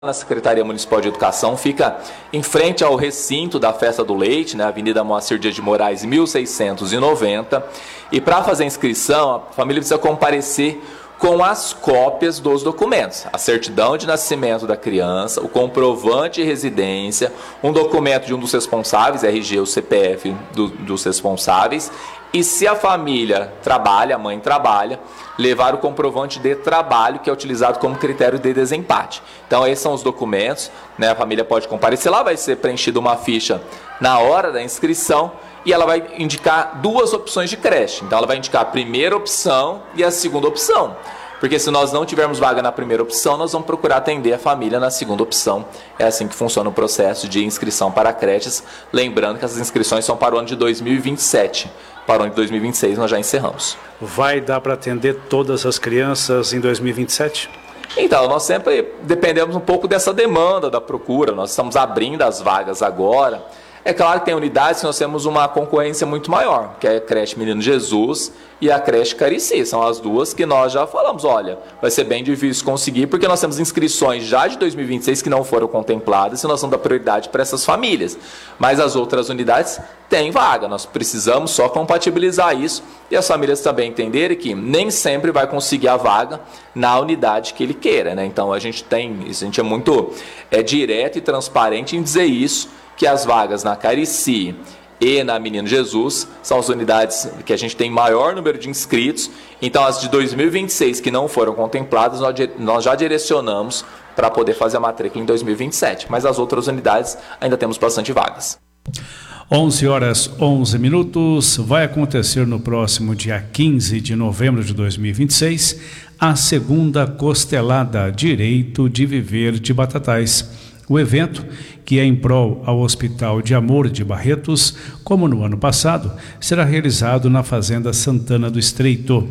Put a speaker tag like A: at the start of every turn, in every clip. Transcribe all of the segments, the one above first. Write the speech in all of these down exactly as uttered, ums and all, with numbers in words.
A: Na Secretaria Municipal de Educação, fica em frente ao recinto da Festa do Leite, né, Avenida Moacir Dias de Moraes, mil seiscentos e noventa. E para fazer a inscrição, a família precisa comparecer com as cópias dos documentos, a certidão de nascimento da criança, o comprovante de residência, um documento de um dos responsáveis, R G, o C P F do, dos responsáveis, e se a família trabalha, a mãe trabalha, levar o comprovante de trabalho, que é utilizado como critério de desempate. Então, esses são os documentos, né? A família pode comparecer lá, vai ser preenchida uma ficha na hora da inscrição e ela vai indicar duas opções de creche. Então, ela vai indicar a primeira opção e a segunda opção. Porque se nós não tivermos vaga na primeira opção, nós vamos procurar atender a família na segunda opção. É assim que funciona o processo de inscrição para creches. Lembrando que as inscrições são para o ano de dois mil e vinte e sete. Para o ano de dois mil e vinte e seis nós já encerramos.
B: Vai dar para atender todas as crianças em dois mil e vinte e sete?
A: Então, nós sempre dependemos um pouco dessa demanda da procura. Nós estamos abrindo as vagas agora. É claro que tem unidades que nós temos uma concorrência muito maior, que é a creche Menino Jesus e a creche Carici. São as duas que nós já falamos, olha, vai ser bem difícil conseguir, porque nós temos inscrições já de dois mil e vinte e seis que não foram contempladas e nós vamos dar prioridade para essas famílias. Mas as outras unidades têm vaga, nós precisamos só compatibilizar isso e as famílias também entenderem que nem sempre vai conseguir a vaga na unidade que ele queira, né? Então a gente tem, isso a gente é muito é, direto e transparente em dizer isso, que as vagas na Carici e na Menino Jesus são as unidades que a gente tem maior número de inscritos. Então, as de dois mil e vinte e seis que não foram contempladas, nós já direcionamos para poder fazer a matrícula em dois mil e vinte e sete. Mas as outras unidades ainda temos bastante vagas.
B: onze horas onze minutos. Vai acontecer no próximo dia quinze de novembro de dois mil e vinte e seis a segunda Costelada Direito de Viver de Batatais. O evento, que é em prol ao Hospital de Amor de Barretos, como no ano passado, será realizado na Fazenda Santana do Estreito.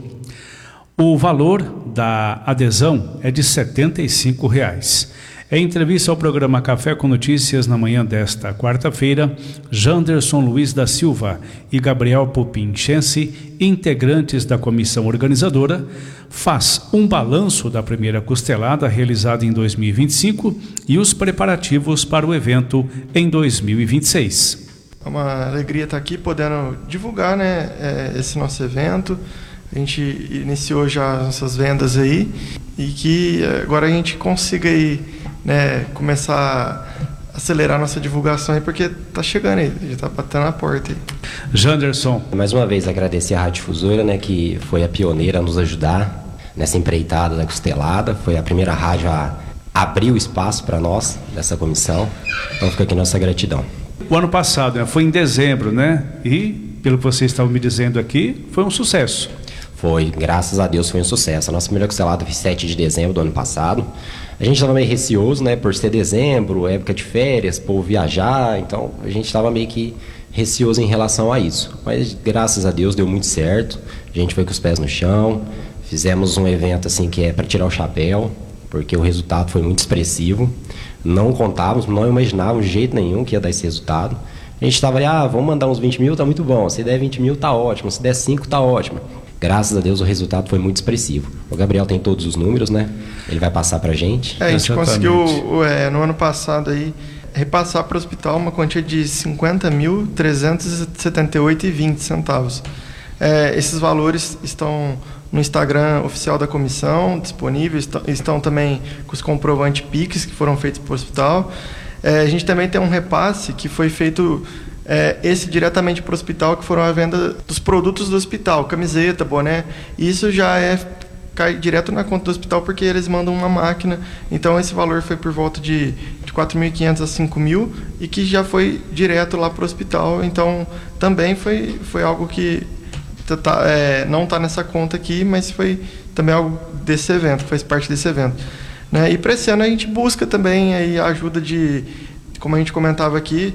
B: O valor da adesão é de setenta e cinco reais. Em entrevista ao programa Café com Notícias na manhã desta quarta-feira, Janderson Luiz da Silva e Gabriel Pupinchense, integrantes da comissão organizadora, faz um balanço da primeira costelada realizada em dois mil e vinte e cinco e os preparativos para o evento em dois mil e vinte e seis.
C: É uma alegria estar aqui podendo divulgar, né, esse nosso evento. A gente iniciou já as nossas vendas aí e que agora a gente consiga aí, né, começar a acelerar a nossa divulgação aí, porque tá chegando aí, já tá batendo na porta aí.
B: Janderson.
D: Mais uma vez agradecer a Rádio Difusora, né, que foi a pioneira a nos ajudar nessa empreitada da costelada, foi a primeira rádio a abrir o espaço para nós, nessa comissão, então fica aqui nossa gratidão.
B: O ano passado, né, foi em dezembro, né, e pelo que vocês estavam me dizendo aqui, foi um sucesso.
D: Foi, graças a Deus foi um sucesso. A nossa primeira costelada foi sete de dezembro do ano passado. A gente estava meio receoso, né, por ser dezembro, época de férias, por viajar, então a gente estava meio que receoso em relação a isso. Mas graças a Deus deu muito certo, a gente foi com os pés no chão, fizemos um evento assim que é para tirar o chapéu, porque o resultado foi muito expressivo. Não contávamos, não imaginávamos de jeito nenhum que ia dar esse resultado. A gente estava ali, ah, vamos mandar uns vinte mil, tá muito bom, se der vinte mil tá ótimo, se der cinco tá ótimo. Graças a Deus o resultado foi muito expressivo. O Gabriel tem todos os números, né? Ele vai passar pra gente.
C: É, a gente Exatamente. conseguiu, é, no ano passado aí, repassar para o hospital uma quantia de cinquenta mil trezentos e setenta e oito reais e vinte centavos. É, esses valores estão no Instagram oficial da comissão, disponíveis, estão, estão também com os comprovantes Pix que foram feitos para o hospital. É, a gente também tem um repasse que foi feito... É, esse diretamente para o hospital, que foram a venda dos produtos do hospital, camiseta, boné. Isso já é cai direto na conta do hospital, porque eles mandam uma máquina. Então esse valor foi por volta de, de quatro mil e quinhentos a cinco mil e que já foi direto lá para o hospital. Então também foi, foi algo que tá, é, não está nessa conta aqui, mas foi também algo desse evento, que faz parte desse evento, né? E para esse ano a gente busca também aí a ajuda de, como a gente comentava aqui,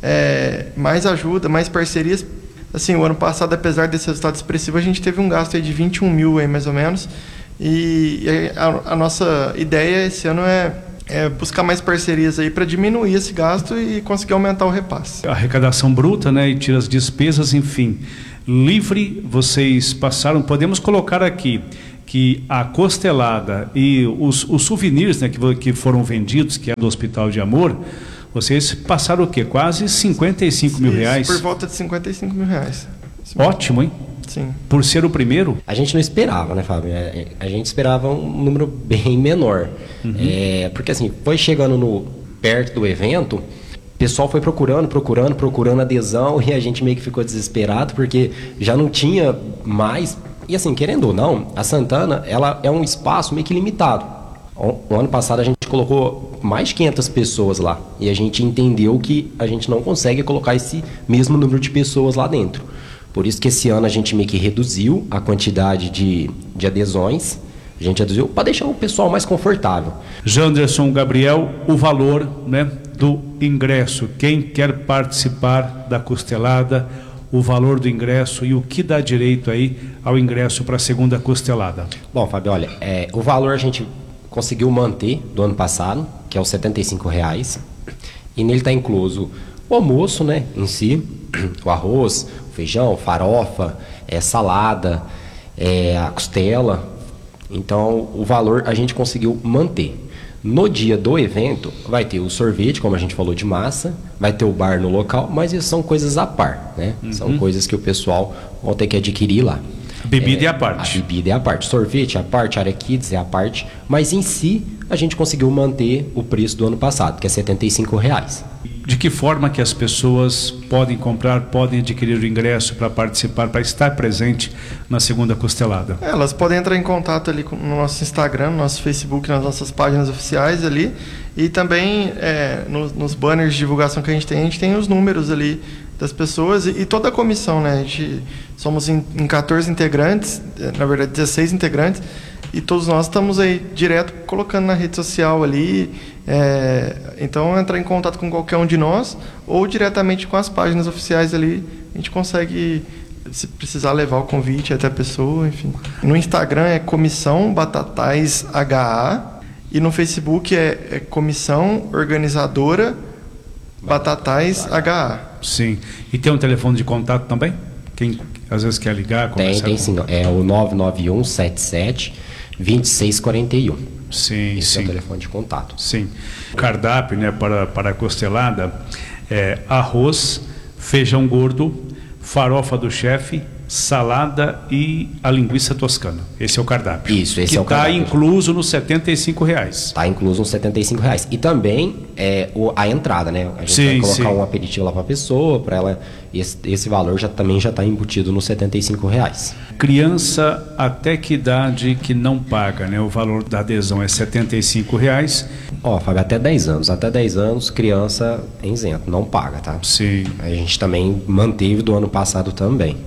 C: É, mais ajuda, mais parcerias. Assim, o ano passado, apesar desse resultado expressivo, a gente teve um gasto aí de vinte e um mil, aí, mais ou menos. E, e a, a nossa ideia esse ano é, é buscar mais parcerias aí para diminuir esse gasto e conseguir aumentar o repasse.
B: A arrecadação bruta, né, e tira as despesas, enfim. Livre, vocês passaram, podemos colocar aqui que a costelada e os, os souvenirs, né, que, que foram vendidos, que é do Hospital de Amor, vocês passaram o quê? Quase cinquenta e cinco mil reais?
C: Por volta de cinquenta e cinco mil reais.
B: Ótimo, hein?
C: Sim.
B: Por ser o primeiro?
D: A gente não esperava, né, Fábio? A gente esperava um número bem menor. Uhum. É, porque assim, foi chegando no, perto do evento, o pessoal foi procurando, procurando, procurando adesão e a gente meio que ficou desesperado porque já não tinha mais. E assim, querendo ou não, a Santana, ela é um espaço meio que limitado. O ano passado a gente colocou mais de quinhentas pessoas lá e a gente entendeu que a gente não consegue colocar esse mesmo número de pessoas lá dentro. Por isso que esse ano a gente meio que reduziu a quantidade de, de adesões. A gente reduziu para deixar o pessoal mais confortável.
B: Janderson Gabriel, o valor, né, do ingresso. Quem quer participar da costelada, o valor do ingresso e o que dá direito aí ao ingresso para a segunda costelada.
D: Bom, Fábio, olha, é, o valor a gente conseguiu manter do ano passado, que é os setenta e cinco reais. E nele está incluso o almoço, né, em si, o arroz, o feijão, farofa, é, salada, é, a costela. Então, o valor a gente conseguiu manter. No dia do evento, vai ter o sorvete, como a gente falou, de massa, vai ter o bar no local, mas isso são coisas à par, né? Uhum. São coisas que o pessoal vai ter que adquirir lá.
B: Bebida é, é a
D: A
B: parte.
D: bebida é a parte. Sorvete é a parte, área kids é a parte, mas em si a gente conseguiu manter o preço do ano passado, que é setenta e cinco reais.
B: De que forma que as pessoas podem comprar, podem adquirir o ingresso para participar, para estar presente na segunda costelada?
C: Elas podem entrar em contato ali no nosso Instagram, no nosso Facebook, nas nossas páginas oficiais ali, e também é, no, nos banners de divulgação que a gente tem, a gente tem os números ali das pessoas e, e toda a comissão, né? A gente somos em, em quatorze integrantes, na verdade dezesseis integrantes, e todos nós estamos aí direto colocando na rede social ali. É, então, entrar em contato com qualquer um de nós ou diretamente com as páginas oficiais ali, a gente consegue, se precisar, levar o convite até a pessoa, enfim. No Instagram é Comissão Batatais H A e no Facebook é, é Comissão Organizadora Batatais H A.
B: Sim. E tem um telefone de contato também? Quem às vezes quer ligar, conversar?
D: Tem, tem sim. É o nove nove um sete sete dois seis quatro um.
B: Sim,
D: Esse
B: sim.
D: é o telefone de contato.
B: Sim. O cardápio, né, para, para a costelada é arroz, feijão gordo, farofa do chefe, salada e a linguiça toscana. Esse é o cardápio.
D: Isso, esse
B: que
D: é o cardápio.
B: Está incluso nos setenta e cinco reais.
D: Está incluso nos setenta e cinco reais. E também é, o, a entrada, né? A gente
B: sim,
D: vai colocar
B: sim.
D: um aperitivo lá para a pessoa, para ela. Esse, esse valor já, também já está embutido nos setenta e cinco reais.
B: Criança até que idade que não paga, né? O valor da adesão é setenta e cinco reais.
D: Ó, Fábio, até dez anos. Até dez anos, criança é isento, não paga, tá?
B: Sim.
D: A gente também manteve do ano passado também.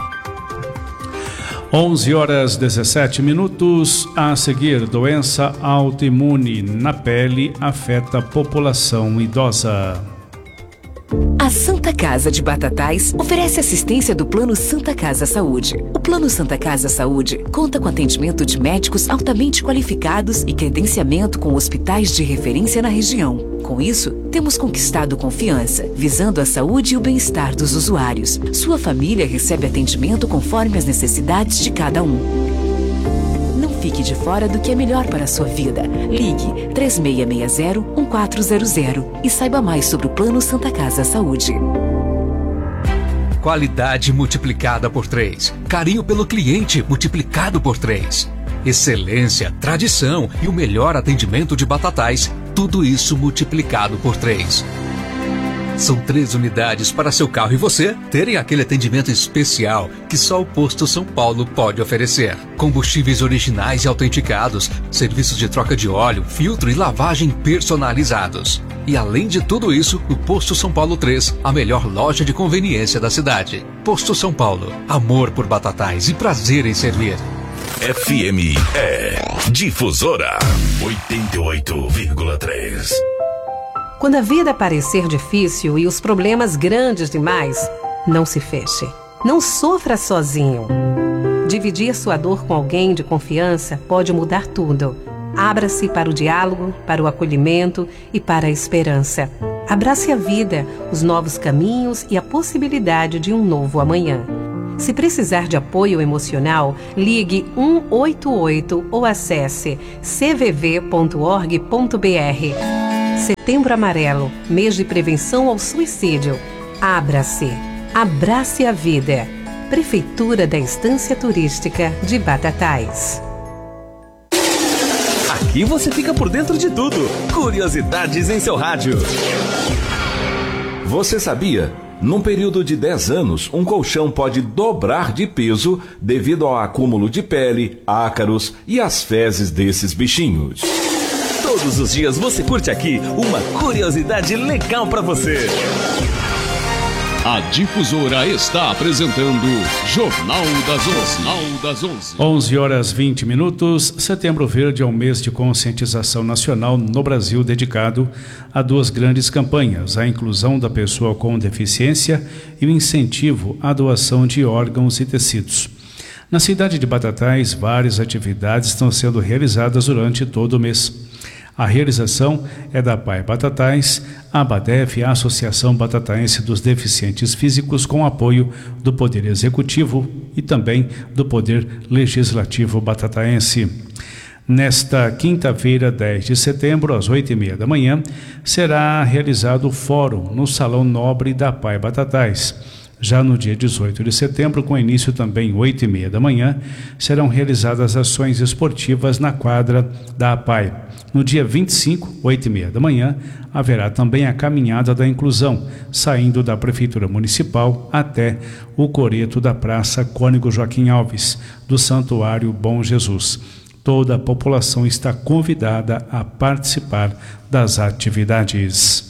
B: onze horas dezessete minutos. A seguir, doença autoimune na pele afeta a população idosa.
E: A Santa Casa de Batatais oferece assistência do Plano Santa Casa Saúde. O Plano Santa Casa Saúde conta com atendimento de médicos altamente qualificados e credenciamento com hospitais de referência na região. Com isso, temos conquistado confiança, visando a saúde e o bem-estar dos usuários. Sua família recebe atendimento conforme as necessidades de cada um. Não fique de fora do que é melhor para a sua vida. Ligue três seis seis zero, um quatro zero zero e saiba mais sobre o Plano Santa Casa Saúde.
F: Qualidade multiplicada por três. Carinho pelo cliente multiplicado por três. Excelência, tradição e o melhor atendimento de Batatais. Tudo isso multiplicado por três. São três unidades para seu carro e você terem aquele atendimento especial que só o Posto São Paulo pode oferecer. Combustíveis originais e autenticados, serviços de troca de óleo, filtro e lavagem personalizados. E além de tudo isso, o Posto São Paulo três, a melhor loja de conveniência da cidade. Posto São Paulo, amor por Batatais e prazer em servir.
G: F M é Difusora oitenta e oito vírgula três.
H: Quando a vida parecer difícil e os problemas grandes demais, não se feche. Não sofra sozinho. Dividir sua dor com alguém de confiança pode mudar tudo. Abra-se para o diálogo, para o acolhimento e para a esperança. Abrace a vida, os novos caminhos e a possibilidade de um novo amanhã. Se precisar de apoio emocional, ligue um oito oito ou acesse c v v ponto org ponto b r. Setembro Amarelo, mês de prevenção ao suicídio. Abra-se. Abrace a vida. Prefeitura da Estância Turística de Batatais.
I: Aqui você fica por dentro de tudo. Curiosidades em seu rádio.
G: Você sabia? Num período de dez anos, um colchão pode dobrar de peso devido ao acúmulo de pele, ácaros e as fezes desses bichinhos.
I: Todos os dias você curte aqui uma curiosidade legal para você.
J: A Difusora está apresentando Jornal das onze. Jornal das onze.
B: onze horas e vinte minutos. Setembro Verde é um mês de conscientização nacional no Brasil dedicado a duas grandes campanhas: a inclusão da pessoa com deficiência e o incentivo à doação de órgãos e tecidos. Na cidade de Batatais, várias atividades estão sendo realizadas durante todo o mês. A realização é da P A I Batatais, a ABADEF, a Associação Batataense dos Deficientes Físicos, com apoio do Poder Executivo e também do Poder Legislativo Batataense. Nesta quinta-feira, dez de setembro, às oito e meia da manhã, será realizado o fórum no Salão Nobre da P A I Batatais. Já no dia dezoito de setembro, com início também oito e meia da manhã, serão realizadas ações esportivas na quadra da P A I. No dia vinte e cinco, oito e meia da manhã, haverá também a Caminhada da Inclusão, saindo da Prefeitura Municipal até o coreto da Praça Cônego Joaquim Alves, do Santuário Bom Jesus. Toda a população está convidada a participar das atividades.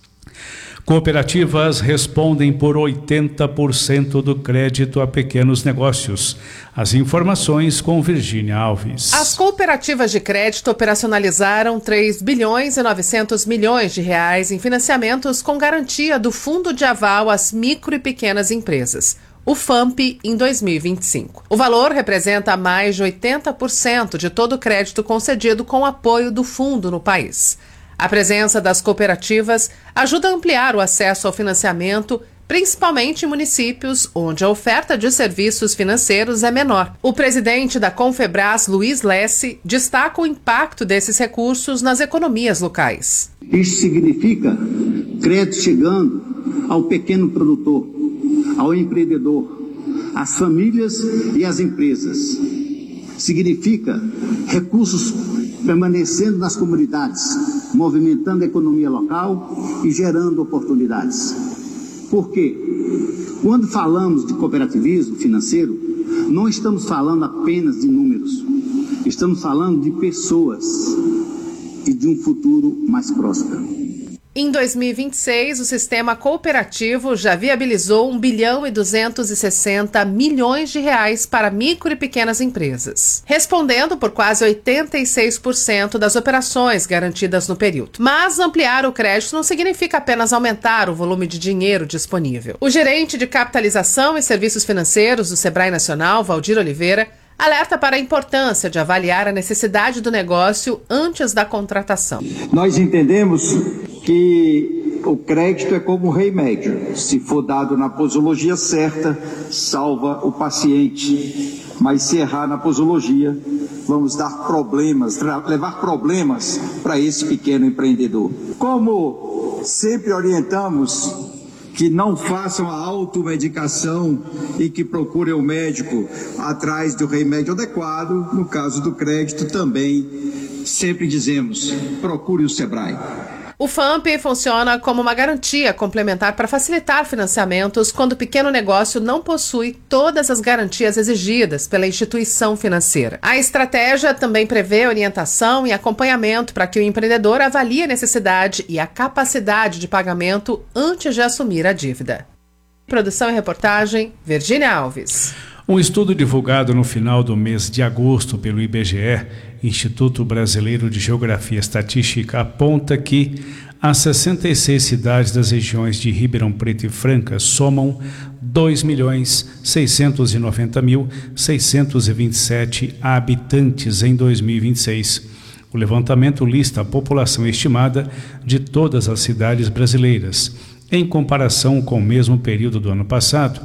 B: Cooperativas respondem por oitenta por cento do crédito a pequenos negócios. As informações com Virgínia Alves.
K: As cooperativas de crédito operacionalizaram três bilhões e novecentos milhões de reais em financiamentos com garantia do Fundo de Aval às Micro e Pequenas Empresas, o FAMP, em dois mil e vinte e cinco. O valor representa mais de oitenta por cento de todo o crédito concedido com apoio do fundo no país. A presença das cooperativas ajuda a ampliar o acesso ao financiamento, principalmente em municípios onde a oferta de serviços financeiros é menor. O presidente da Confebras, Luiz Lesse, destaca o impacto desses recursos nas economias locais.
L: Isso significa crédito chegando ao pequeno produtor, ao empreendedor, às famílias e às empresas. Significa recursos permanecendo nas comunidades, movimentando a economia local e gerando oportunidades. Por quê? Quando falamos de cooperativismo financeiro, não estamos falando apenas de números, estamos falando de pessoas e de um futuro mais próspero.
K: Em dois mil e vinte e seis, o sistema cooperativo já viabilizou um bilhão e duzentos e sessenta milhões de reais para micro e pequenas empresas, respondendo por quase oitenta e seis por cento das operações garantidas no período. Mas ampliar o crédito não significa apenas aumentar o volume de dinheiro disponível. O gerente de capitalização e serviços financeiros do Sebrae Nacional, Valdir Oliveira, alerta para a importância de avaliar a necessidade do negócio antes da contratação.
M: Nós entendemos que o crédito é como um remédio. Se for dado na posologia certa, salva o paciente. Mas se errar na posologia, vamos dar problemas, levar problemas para esse pequeno empreendedor. Como sempre orientamos que não façam a automedicação e que procurem o médico atrás do remédio adequado, no caso do crédito também, sempre dizemos, procure o Sebrae.
K: O FAMP funciona como uma garantia complementar para facilitar financiamentos quando o pequeno negócio não possui todas as garantias exigidas pela instituição financeira. A estratégia também prevê orientação e acompanhamento para que o empreendedor avalie a necessidade e a capacidade de pagamento antes de assumir a dívida. Produção e reportagem, Virgínia Alves.
B: Um estudo divulgado no final do mês de agosto pelo I B G E, Instituto Brasileiro de Geografia e Estatística, aponta que as sessenta e seis cidades das regiões de Ribeirão Preto e Franca somam dois milhões seiscentos e noventa mil seiscentos e vinte e sete habitantes em dois mil e vinte e seis. O levantamento lista a população estimada de todas as cidades brasileiras. Em comparação com o mesmo período do ano passado,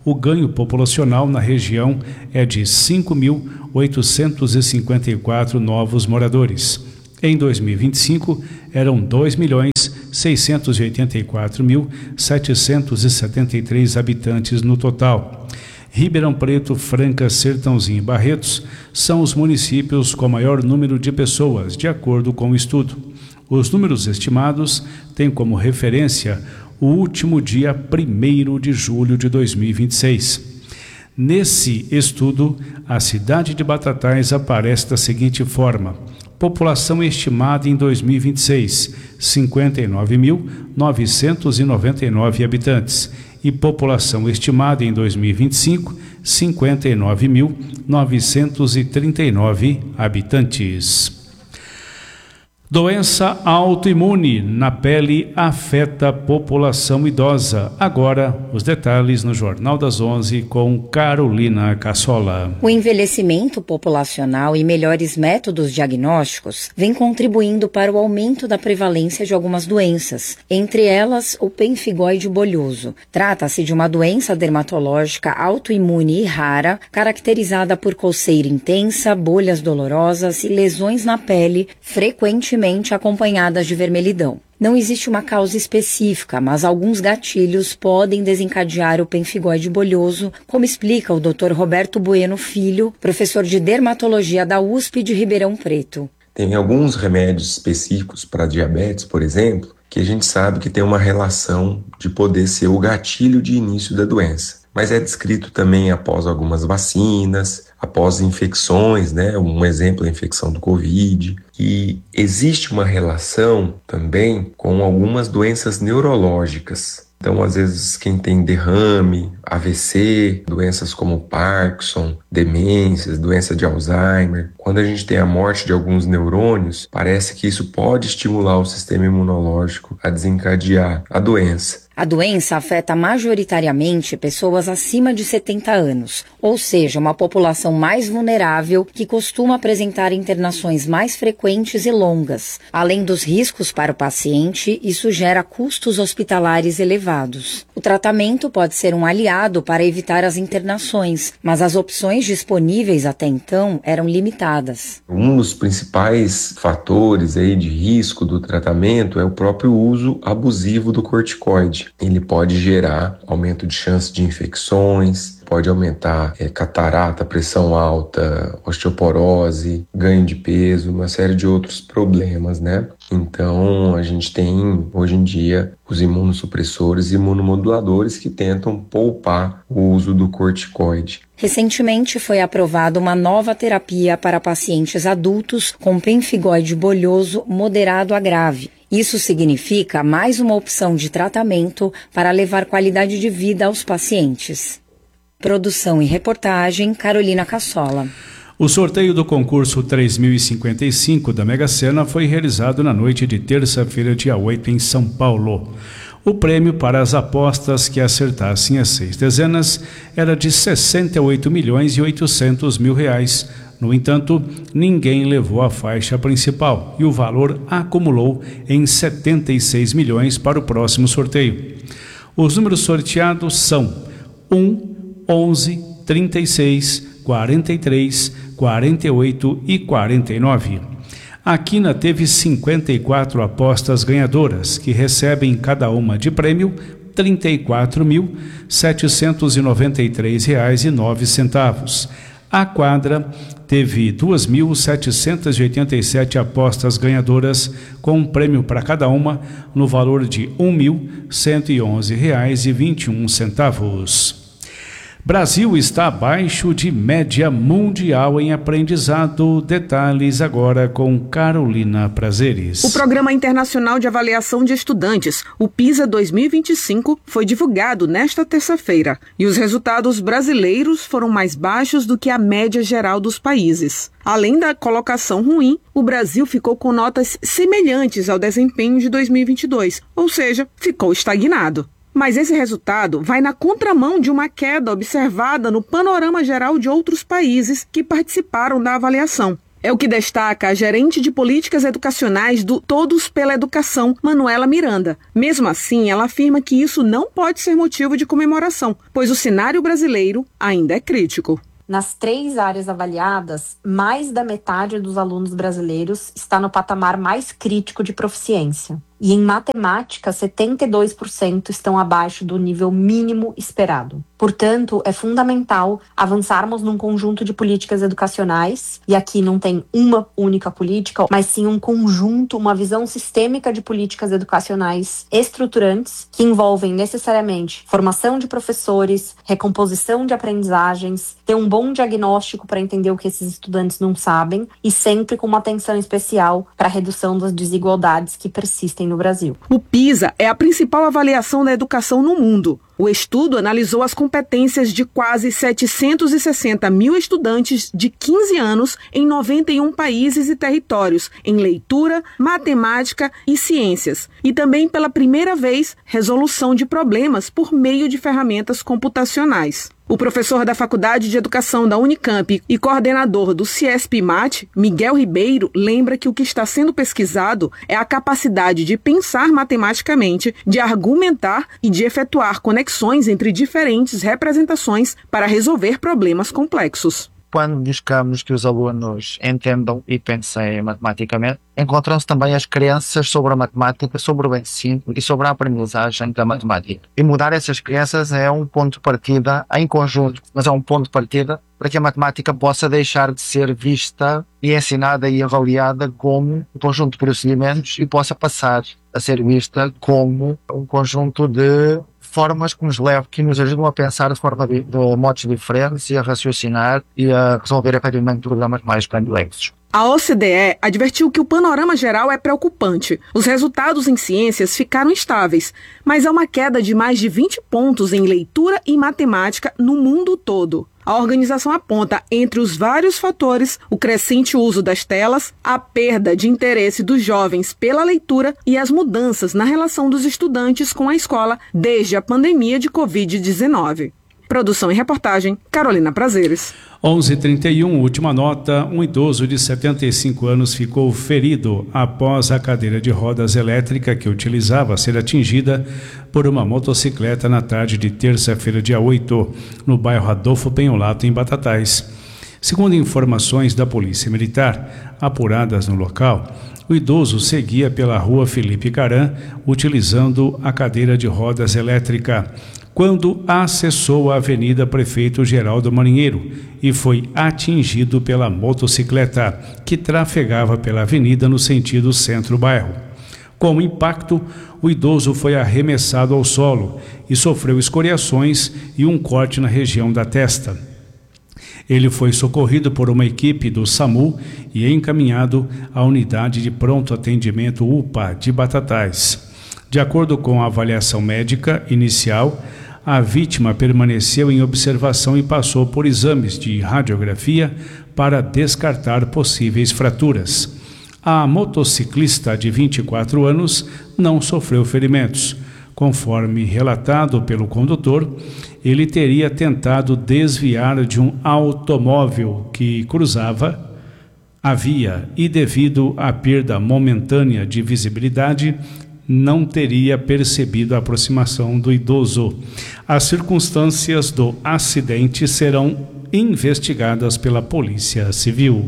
B: o ganho populacional na região é de cinco mil oitocentos e cinquenta e quatro novos moradores. Em dois mil e vinte e cinco, eram dois milhões seiscentos e oitenta e quatro mil setecentos e setenta e três habitantes no total. Ribeirão Preto, Franca, Sertãozinho e Barretos são os municípios com maior número de pessoas, de acordo com o estudo. Os números estimados têm como referência o último dia primeiro de julho de dois mil e vinte e seis. Nesse estudo, a cidade de Batatais aparece da seguinte forma: população estimada em dois mil e vinte e seis, cinquenta e nove mil novecentos e noventa e nove habitantes, e população estimada em dois mil e vinte e cinco, cinquenta e nove mil novecentos e trinta e nove habitantes. Doença autoimune na pele afeta a população idosa. Agora, os detalhes no Jornal das onze com Carolina Cassola.
N: O envelhecimento populacional e melhores métodos diagnósticos vêm contribuindo para o aumento da prevalência de algumas doenças, entre elas o pemphigoide bolhoso. Trata-se de uma doença dermatológica autoimune e rara, caracterizada por coceira intensa, bolhas dolorosas e lesões na pele, frequentemente acompanhadas de vermelhidão. Não existe uma causa específica, mas alguns gatilhos podem desencadear o pemphigoide bolhoso, como explica o doutor Roberto Bueno Filho, professor de dermatologia da U S P de Ribeirão Preto.
O: Tem alguns remédios específicos para diabetes, por exemplo, que a gente sabe que tem uma relação de poder ser o gatilho de início da doença. Mas é descrito também após algumas vacinas, após infecções, né? Um exemplo é a infecção do Covid. E existe uma relação também com algumas doenças neurológicas. Então, às vezes, quem tem derrame, A V C, doenças como Parkinson, demências, doença de Alzheimer, quando a gente tem a morte de alguns neurônios, parece que isso pode estimular o sistema imunológico a desencadear a doença.
N: A doença afeta majoritariamente pessoas acima de setenta anos, ou seja, uma população mais vulnerável que costuma apresentar internações mais frequentes e longas. Além dos riscos para o paciente, isso gera custos hospitalares elevados. O tratamento pode ser um aliado para evitar as internações, mas as opções disponíveis até então eram limitadas.
O: Um dos principais fatores aí de risco do tratamento é o próprio uso abusivo do corticoide. Ele pode gerar aumento de chance de infecções, pode aumentar é, catarata, pressão alta, osteoporose, ganho de peso, uma série de outros problemas, né? Então, a gente tem, hoje em dia, os imunossupressores e imunomoduladores que tentam poupar o uso do corticoide.
N: Recentemente foi aprovada uma nova terapia para pacientes adultos com pemphigoide bolhoso moderado a grave. Isso significa mais uma opção de tratamento para levar qualidade de vida aos pacientes. Produção e reportagem, Carolina Cassola.
B: O sorteio do concurso três mil e cinquenta e cinco da Mega Sena foi realizado na noite de terça-feira, dia oito, em São Paulo. O prêmio para as apostas que acertassem as seis dezenas era de sessenta e oito milhões e oitocentos mil reais. No entanto, ninguém levou a faixa principal e o valor acumulou em setenta e seis milhões para o próximo sorteio. Os números sorteados são um, onze, trinta e seis, quarenta e três, quarenta e oito e quarenta e nove. A Quina teve cinquenta e quatro apostas ganhadoras, que recebem cada uma de prêmio trinta e quatro mil, setecentos e noventa e três reais e nove centavos. A Quadra teve duas mil setecentos e oitenta e sete apostas ganhadoras, com um prêmio para cada uma no valor de um mil cento e onze reais e vinte e um centavos. Brasil está abaixo de média mundial em aprendizado. Detalhes agora com Carolina Prazeres.
P: O Programa Internacional de Avaliação de Estudantes, o PISA dois mil e vinte e cinco, foi divulgado nesta terça-feira e os resultados brasileiros foram mais baixos do que a média geral dos países. Além da colocação ruim, o Brasil ficou com notas semelhantes ao desempenho de dois mil e vinte e dois, ou seja, ficou estagnado. Mas esse resultado vai na contramão de uma queda observada no panorama geral de outros países que participaram da avaliação. É o que destaca a gerente de políticas educacionais do Todos pela Educação, Manuela Miranda. Mesmo assim, ela afirma que isso não pode ser motivo de comemoração, pois o cenário brasileiro ainda é crítico.
Q: Nas três áreas avaliadas, mais da metade dos alunos brasileiros está no patamar mais crítico de proficiência. E em matemática, setenta e dois por cento estão abaixo do nível mínimo esperado. Portanto, é fundamental avançarmos num conjunto de políticas educacionais, e aqui não tem uma única política, mas sim um conjunto, uma visão sistêmica de políticas educacionais estruturantes, que envolvem necessariamente formação de professores, recomposição de aprendizagens, ter um bom diagnóstico para entender o que esses estudantes não sabem, e sempre com uma atenção especial para a redução das desigualdades que persistem no Brasil.
P: O PISA é a principal avaliação da educação no mundo. O estudo analisou as competências de quase setecentos e sessenta mil estudantes de quinze anos em noventa e um países e territórios, em leitura, matemática e ciências. E também, pela primeira vez, resolução de problemas por meio de ferramentas computacionais. O professor da Faculdade de Educação da Unicamp e coordenador do CIESP-MAT, Miguel Ribeiro, lembra que o que está sendo pesquisado é a capacidade de pensar matematicamente, de argumentar e de efetuar conexões entre diferentes representações para resolver problemas complexos.
R: Quando buscamos que os alunos entendam e pensem matematicamente, encontram-se também as crenças sobre a matemática, sobre o ensino e sobre a aprendizagem da matemática. E mudar essas crenças é um ponto de partida em conjunto, mas é um ponto de partida para que a matemática possa deixar de ser vista e ensinada e avaliada como um conjunto de procedimentos e possa passar a ser vista como um conjunto de formas que nos levam, que nos ajudam a pensar de forma de, de modos diferentes e a raciocinar e a resolver efetivamente problemas mais complexos.
P: A O C D E advertiu que o panorama geral é preocupante. Os resultados em ciências ficaram estáveis, mas há uma queda de mais de vinte pontos em leitura e matemática no mundo todo. A organização aponta, entre os vários fatores, o crescente uso das telas, a perda de interesse dos jovens pela leitura e as mudanças na relação dos estudantes com a escola desde a pandemia de covid dezenove. Produção e reportagem, Carolina Prazeres.
B: onze e trinta e um, última nota, um idoso de setenta e cinco anos ficou ferido após a cadeira de rodas elétrica que utilizava ser atingida por uma motocicleta na tarde de terça-feira, dia oito, no bairro Adolfo Penholato, em Batatais. Segundo informações da Polícia Militar, apuradas no local, o idoso seguia pela rua Felipe Caran, utilizando a cadeira de rodas elétrica, quando acessou a Avenida Prefeito Geraldo Marinheiro e foi atingido pela motocicleta, que trafegava pela avenida no sentido centro-bairro. Com o impacto, o idoso foi arremessado ao solo e sofreu escoriações e um corte na região da testa. Ele foi socorrido por uma equipe do SAMU e encaminhado à unidade de pronto atendimento U P A de Batatais. De acordo com a avaliação médica inicial, a vítima permaneceu em observação e passou por exames de radiografia para descartar possíveis fraturas. A motociclista de vinte e quatro anos não sofreu ferimentos. Conforme relatado pelo condutor, ele teria tentado desviar de um automóvel que cruzava a via e, devido à perda momentânea de visibilidade, não teria percebido a aproximação do idoso. As circunstâncias do acidente serão investigadas pela Polícia Civil.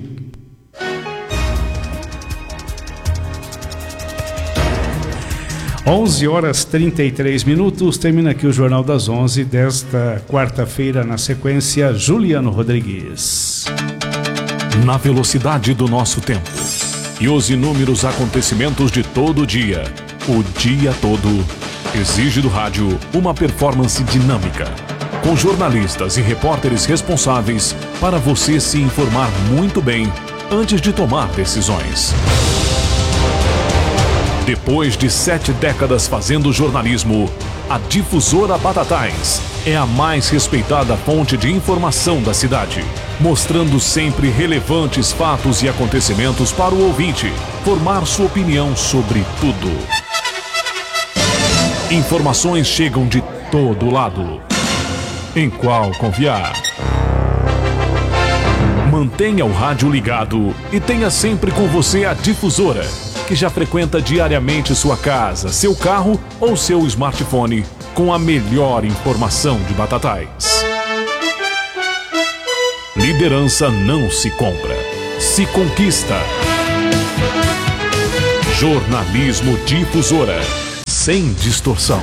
B: onze horas e trinta e três minutos, termina aqui o Jornal das onze desta quarta-feira. Na sequência, Juliano Rodrigues.
S: Na velocidade do nosso tempo e os inúmeros acontecimentos de todo o dia, o dia todo, exige do rádio uma performance dinâmica, com jornalistas e repórteres responsáveis para você se informar muito bem antes de tomar decisões. Depois de sete décadas fazendo jornalismo, a Difusora Batatais é a mais respeitada fonte de informação da cidade, mostrando sempre relevantes fatos e acontecimentos para o ouvinte formar sua opinião sobre tudo. Informações chegam de todo lado. Em qual confiar? Mantenha o rádio ligado e tenha sempre com você a Difusora, que já frequenta diariamente sua casa, seu carro ou seu smartphone com a melhor informação de Batatais. Liderança não se compra, se conquista. Jornalismo Difusora, sem distorção.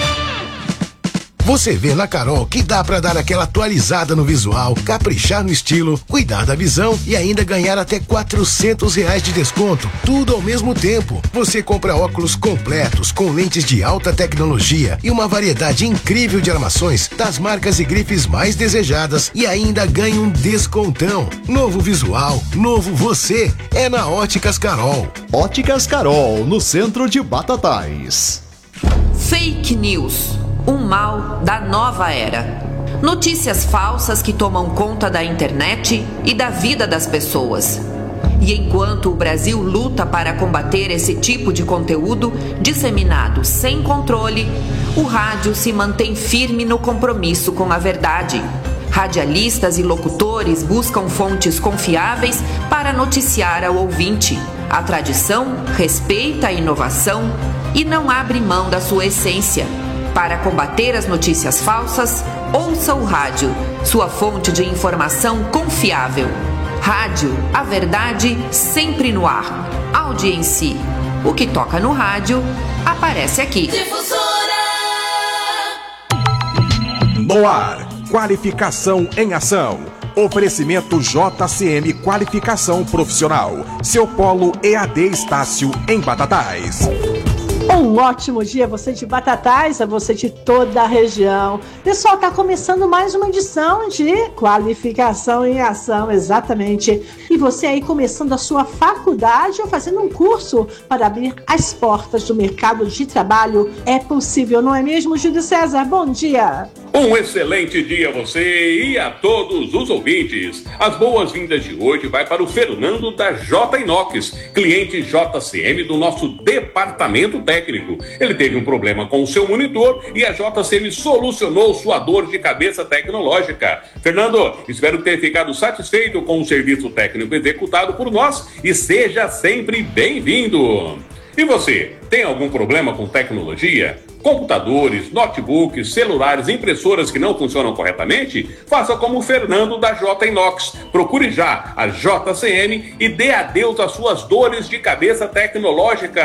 T: Você vê na Carol que dá pra dar aquela atualizada no visual, caprichar no estilo, cuidar da visão e ainda ganhar até quatrocentos reais de desconto, tudo ao mesmo tempo. Você compra óculos completos com lentes de alta tecnologia e uma variedade incrível de armações das marcas e grifes mais desejadas e ainda ganha um descontão. Novo visual, novo você, é na Óticas Carol.
U: Óticas Carol, no centro de Batatais.
V: Fake News. Um mal da nova era. Notícias falsas que tomam conta da internet e da vida das pessoas. E enquanto o Brasil luta para combater esse tipo de conteúdo disseminado sem controle, o rádio se mantém firme no compromisso com a verdade. Radialistas e locutores buscam fontes confiáveis para noticiar ao ouvinte. A tradição respeita a inovação e não abre mão da sua essência. Para combater as notícias falsas, ouça o rádio, sua fonte de informação confiável. Rádio, a verdade sempre no ar. Audiência. O que toca no rádio, aparece aqui.
W: Difusora! No ar, qualificação em ação. Oferecimento J C M Qualificação Profissional. Seu polo E A D Estácio em Batatais.
X: Um ótimo dia a você de Batatais, a você de toda a região. Pessoal, está começando mais uma edição de Qualificação em Ação, exatamente. E você aí começando a sua faculdade ou fazendo um curso para abrir as portas do mercado de trabalho. É possível, não é mesmo, Júlio César? Bom dia!
Y: Um excelente dia a você e a todos os ouvintes. As boas-vindas de hoje vai para o Fernando da J Inox, cliente J C M do nosso departamento técnico. Ele teve um problema com o seu monitor e a J C M solucionou sua dor de cabeça tecnológica. Fernando, espero ter ficado satisfeito com o serviço técnico executado por nós e seja sempre bem-vindo. E você, tem algum problema com tecnologia? Computadores, notebooks, celulares, impressoras que não funcionam corretamente? Faça como o Fernando da J Inox. Procure já a J C M e dê adeus às suas dores de cabeça tecnológicas.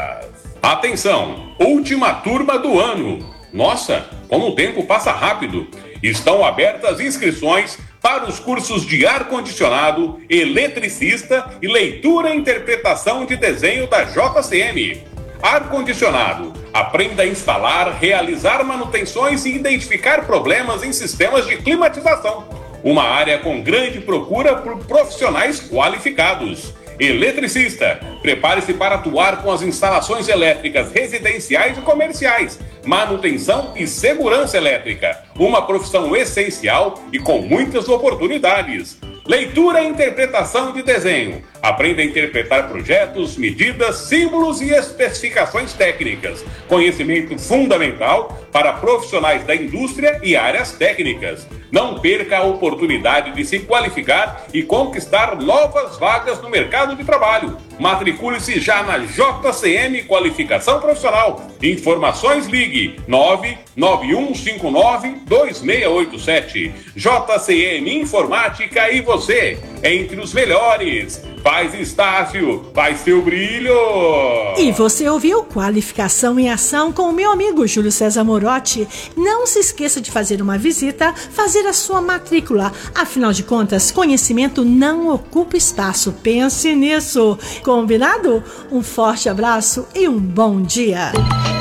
Y: Atenção, última turma do ano. Nossa, como o tempo passa rápido. Estão abertas inscrições para os cursos de ar-condicionado, eletricista e leitura e interpretação de desenho da J C M. Ar-condicionado. Aprenda a instalar, realizar manutenções e identificar problemas em sistemas de climatização. Uma área com grande procura por profissionais qualificados. Eletricista. Prepare-se para atuar com as instalações elétricas residenciais e comerciais. Manutenção e segurança elétrica. Uma profissão essencial e com muitas oportunidades. Leitura e interpretação de desenho. Aprenda a interpretar projetos, medidas, símbolos e especificações técnicas. Conhecimento fundamental para profissionais da indústria e áreas técnicas. Não perca a oportunidade de se qualificar e conquistar novas vagas no mercado de trabalho. Matricule-se já na J C M Qualificação Profissional. Informações ligue nove nove um cinco nove dois seis oito sete. J C M Informática e você, entre os melhores. Faz Estácio, faz seu brilho.
Z: E você ouviu Qualificação em Ação com o meu amigo Júlio César Morotti. Não se esqueça de fazer uma visita, fazer a sua matrícula. Afinal de contas, conhecimento não ocupa espaço. Pense nisso. Combinado? Um forte abraço e um bom dia.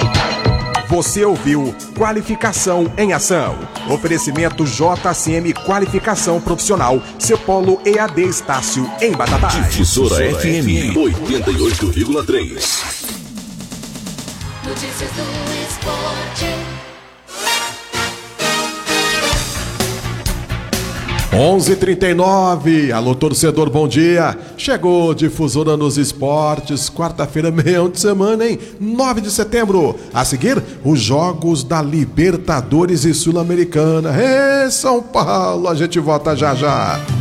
W: Você ouviu Qualificação em Ação. Oferecimento J C M Qualificação Profissional. Seu polo E A D Estácio em Batatais.
I: Difusora F M oitenta e oito vírgula três.
W: Notícias do esporte. onze e trinta e nove, alô torcedor, bom dia. Chegou Difusora nos esportes, quarta-feira, meio de semana, hein? nove de setembro. A seguir, os jogos da Libertadores e Sul-Americana. Ê, São Paulo, a gente volta já já.